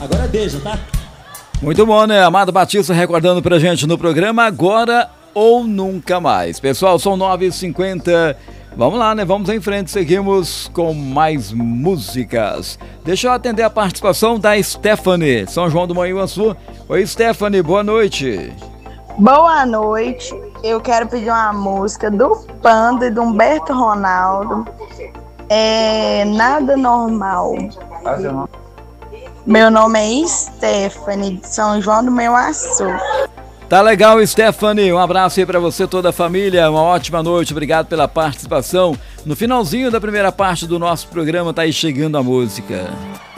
Agora beija, tá? Muito bom, né? Amado Batista recordando pra gente no programa Agora ou Nunca Mais. Pessoal, são 9h50. Vamos lá, né? Vamos em frente, seguimos com mais músicas. Deixa eu atender a participação da Stephanie, São João do Manhuaçu. Oi, Stephanie, boa noite. Boa noite. Eu quero pedir uma música do Panda e do Humberto Ronaldo. Nada Normal. Meu nome é Stephanie, de São João do Manhuaçu. Tá legal, Stephanie. Um abraço aí pra você, toda a família. Uma ótima noite. Obrigado pela participação. No finalzinho da primeira parte do nosso programa tá aí chegando a música.